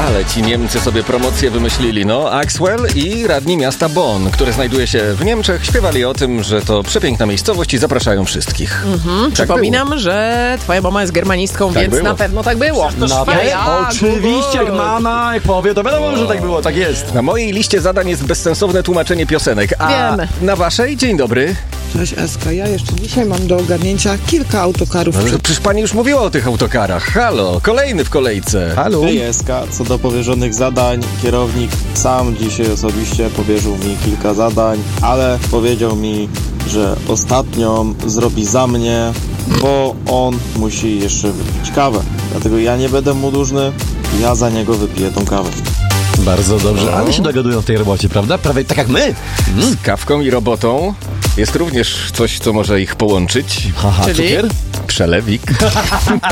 Ale ci Niemcy sobie promocję wymyślili, no. Axwell i radni miasta Bonn, które znajduje się w Niemczech, śpiewali o tym, że to przepiękna miejscowość i zapraszają wszystkich. Tak Przypominam, było. że twoja mama jest germanistką, Tak więc było. na pewno tak było. Oczywiście, jak mama, jak powie, to wiadomo, że tak było, tak jest. Na mojej liście zadań jest bezsensowne tłumaczenie piosenek, a Wiemy. na waszej? Dzień dobry. Cześć Eska, ja jeszcze dzisiaj mam do ogarnięcia kilka autokarów. Przecież pani już mówiła o tych autokarach. Halo, kolejny w kolejce. Halo? JSK, co do powierzonych zadań, kierownik sam dzisiaj osobiście powierzył mi kilka zadań, ale powiedział mi, że ostatnią zrobi za mnie, bo on musi jeszcze wypić kawę. Dlatego ja nie będę mu dłużny, ja za niego wypiję tą kawę. Bardzo dobrze, ale się dogadują w tej robocie, prawda? Prawie tak jak my. Z kawką i robotą jest również coś, co może ich połączyć. Haha, Czyli? cukier? Przelewik.